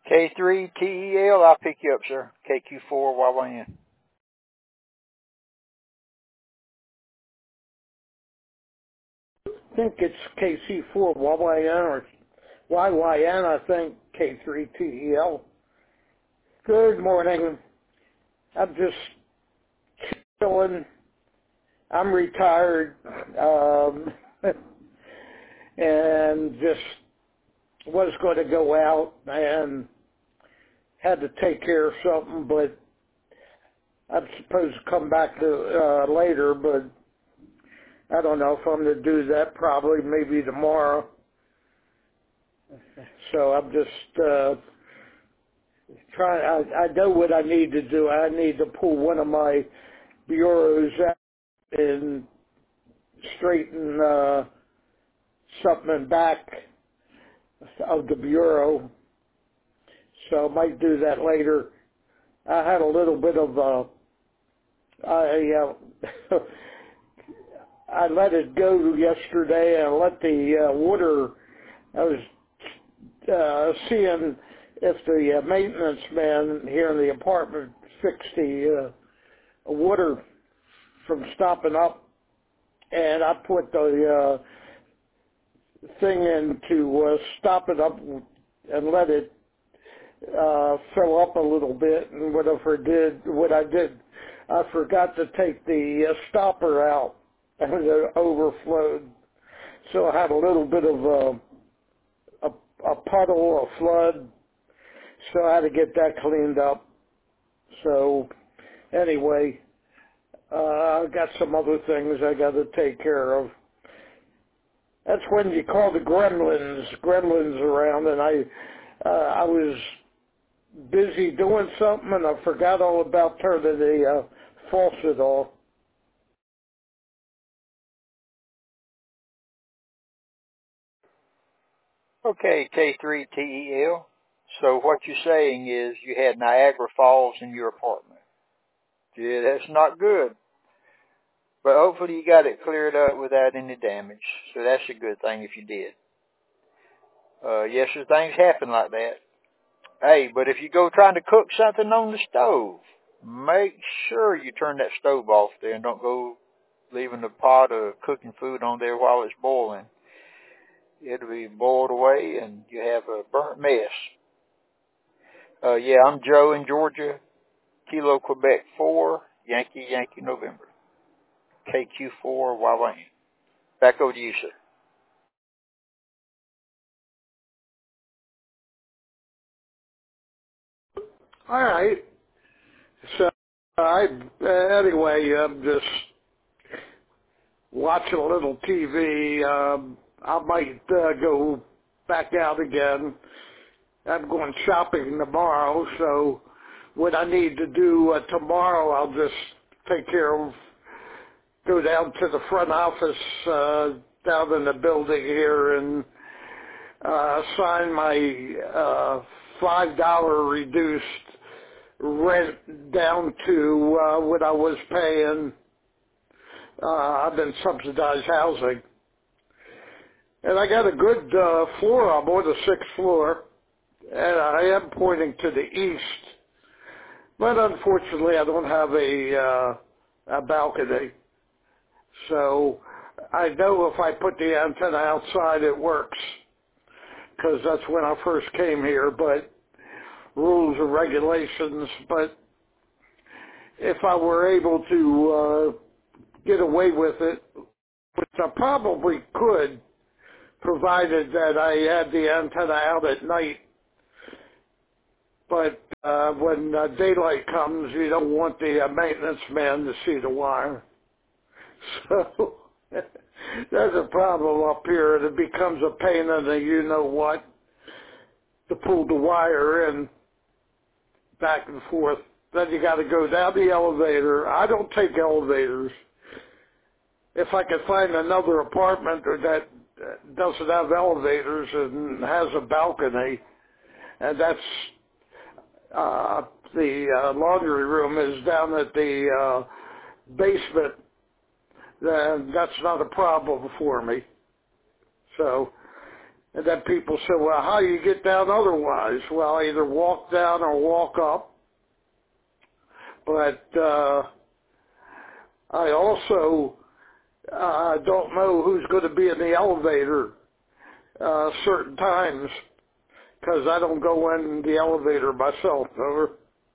K3TEL, I'll pick you up, sir. KQ4YYN. I think it's KC4YYN or YYN, I think, K3TEL. Good morning. I'm just chilling. I'm retired, and just was going to go out and had to take care of something, but I'm supposed to come back to later, but I don't know if I'm going to do that, probably maybe tomorrow. So I'm just trying. I know what I need to do. I need to pull one of my bureaus out and straighten something back of the bureau. So I might do that later. I had a little bit of I let it go yesterday and let the water. I was seeing if the maintenance man here in the apartment fixed the water from stopping up, and I put the thing in to stop it up and let it fill up a little bit. And what I did, I forgot to take the stopper out, and it overflowed. So I had a little bit of a puddle, a flood, so I had to get that cleaned up. So anyway, I got some other things I got to take care of. That's when you call the gremlins around, and I was busy doing something, and I forgot all about turning the faucet off. Okay, K3TEL. So what you're saying is you had Niagara Falls in your apartment. Yeah, that's not good. But hopefully you got it cleared up without any damage. So that's a good thing if you did. Yes, sir, things happen like that. Hey, but if you go trying to cook something on the stove, make sure you turn that stove off there and don't go leaving the pot of cooking food on there while it's boiling. It'll be boiled away and you have a burnt mess. Yeah, I'm Joe in Georgia. Kilo Quebec 4, Yankee November. KQ4YYN. Back over to you, sir. All right. So anyway, I'm just watching a little TV. I might go back out again. I'm going shopping tomorrow, so what I need to do tomorrow, I'll just take care of, go down to the front office down in the building here and sign my $5 reduced rent down to what I was paying. I've been subsidized housing. And I got a good floor. I'm on the 6th floor, and I am pointing to the east. But unfortunately, I don't have a balcony. So I know if I put the antenna outside, it works, because that's when I first came here. But rules and regulations. But if I were able to get away with it, which I probably could, provided that I had the antenna out at night. But when daylight comes, you don't want the maintenance man to see the wire. So that's a problem up here. It becomes a pain in the you-know-what to pull the wire in back and forth. Then you got to go down the elevator. I don't take elevators. If I could find another apartment that doesn't have elevators and has a balcony, and that's the laundry room is down at the basement, then that's not a problem for me. So And then people say, well, how do you get down otherwise? Well, I either walk down or walk up. But I also don't know who's going to be in the elevator certain times because I don't go in the elevator myself. Over.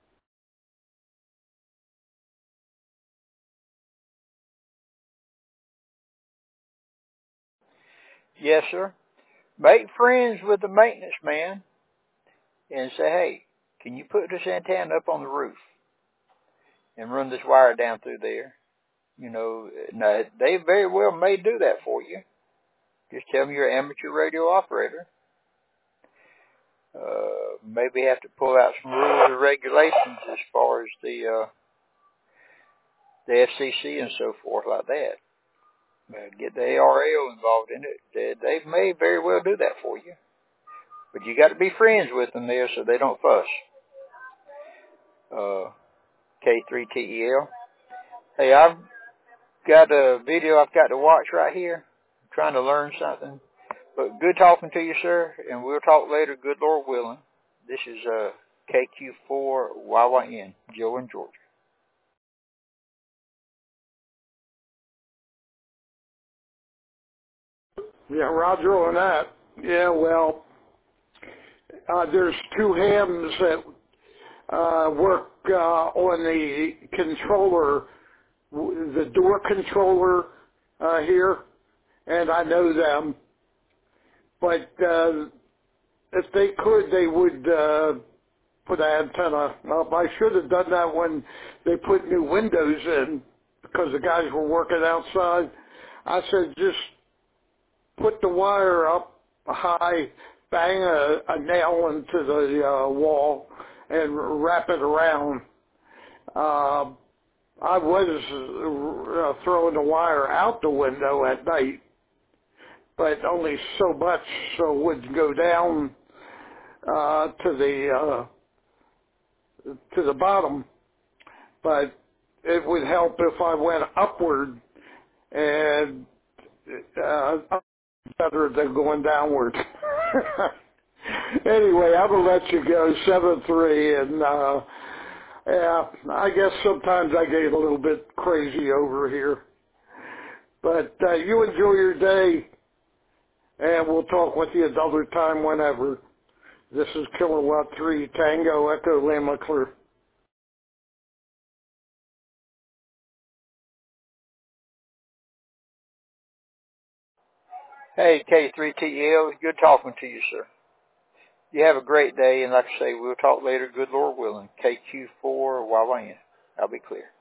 Yes, sir. Make friends with the maintenance man and say, hey, can you put this antenna up on the roof and run this wire down through there? You know, now, they very well may do that for you. Just tell them you're an amateur radio operator. Maybe have to pull out some rules and regulations as far as the FCC and so forth like that. Get the ARL involved in it. They may very well do that for you. But you got to be friends with them there so they don't fuss. K3TEL. Hey, I've got a video I've got to watch right here. I'm trying to learn something. But good talking to you, sir, and we'll talk later, good Lord willing. This is KQ4YYN, Joe in Georgia. Yeah, Roger on that. Yeah, well, there's two hams that work on the controller, the door controller here, and I know them. But if they could, they would put an antenna up. I should have done that when they put new windows in because the guys were working outside. I said, just put the wire up high, bang a nail into the wall, and wrap it around. I was throwing the wire out the window at night, but only so much so it wouldn't go down to the bottom. But it would help if I went upward, and better than going downward. Anyway, I'm gonna let you go 7-3, and yeah, I guess sometimes I get a little bit crazy over here. But you enjoy your day, and we'll talk with you another time whenever. This is Kilowatt 3 Tango Echo Lima Clear. Hey, K3TEL, good talking to you, sir. You have a great day, and like I say, we'll talk later, good Lord willing. KQ4YYN. I'll be clear.